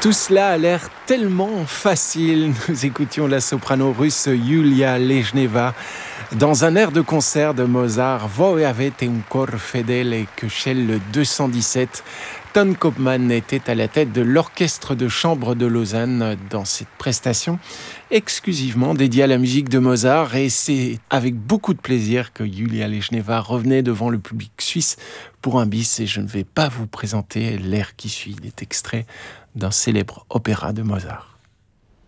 Tout cela a l'air tellement facile. Nous écoutions la soprano russe Yulia Lezhneva dans un air de concert de Mozart, Voi avete un cor fedele, que Shell 217. Ton Koopman était à la tête de l'orchestre de chambre de Lausanne dans cette prestation exclusivement dédiée à la musique de Mozart, et c'est avec beaucoup de plaisir que Yulia Lezhneva revenait devant le public suisse pour un bis, et je ne vais pas vous présenter l'air qui suit, il est extrait d'un célèbre opéra de Mozart.